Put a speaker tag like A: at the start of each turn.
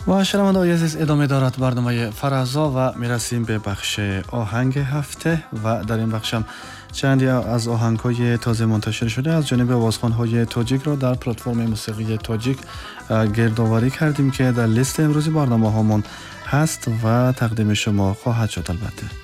A: و شنوندگان عزیز، ادامه دارد برنامه فرازا و میرسیم به بخش آهنگ هفته و در این بخشم چندی از آهنگ‌های تازه منتشر شده از جانب آوازخوان‌های تاجیک را در پلتفرم موسیقی تاجیک گردآوری کردیم که در لیست امروزی برنامه‌هامون هست و تقدیم شما خواهد شد. البته